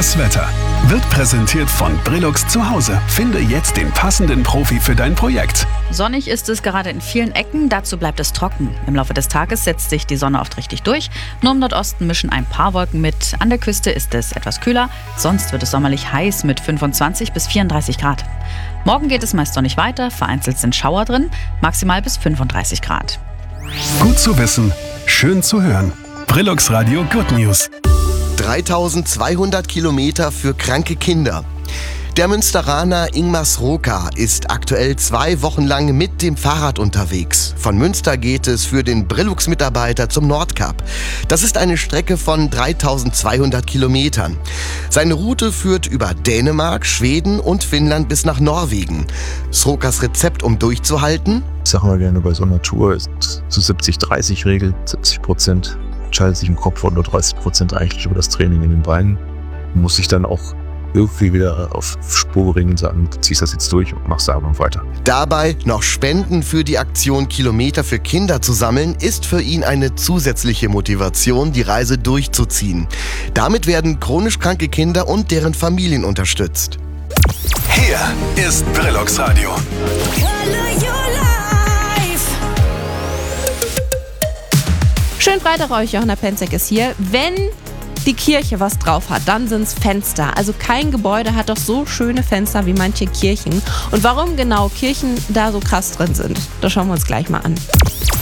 Das Wetter wird präsentiert von Brillux zu Hause. Finde jetzt den passenden Profi für dein Projekt. Sonnig ist es gerade in vielen Ecken, dazu bleibt es trocken. Im Laufe des Tages setzt sich die Sonne oft richtig durch. Nur im Nordosten mischen ein paar Wolken mit. An der Küste ist es etwas kühler, sonst wird es sommerlich heiß mit 25 bis 34 Grad. Morgen geht es meist sonnig weiter, vereinzelt sind Schauer drin, maximal bis 35 Grad. Gut zu wissen, schön zu hören. Brillux Radio Good News. 3200 Kilometer für kranke Kinder. Der Münsteraner Ingmar Sroka ist aktuell 2 Wochen lang mit dem Fahrrad unterwegs. Von Münster geht es für den Brillux-Mitarbeiter zum Nordkap. Das ist eine Strecke von 3200 Kilometern. Seine Route führt über Dänemark, Schweden und Finnland bis nach Norwegen. Srokas Rezept, um durchzuhalten? Ich sage mal gerne, bei so einer Tour ist zu 70-30-Regel, 70% entscheidet sich im Kopf und nur 30% eigentlich über das Training in den Beinen. Man muss sich dann auch irgendwie wieder auf Spur bringen und sagen, du ziehst das jetzt durch und machst da aber weiter. Dabei noch Spenden für die Aktion Kilometer für Kinder zu sammeln, ist für ihn eine zusätzliche Motivation, die Reise durchzuziehen. Damit werden chronisch kranke Kinder und deren Familien unterstützt. Hier ist Brillux Radio. Schönen Freitag euch, Johanna Penzek ist hier. Wenn die Kirche was drauf hat, dann sind's Fenster. Also kein Gebäude hat doch so schöne Fenster wie manche Kirchen. Und warum genau Kirchen da so krass drin sind, das schauen wir uns gleich mal an.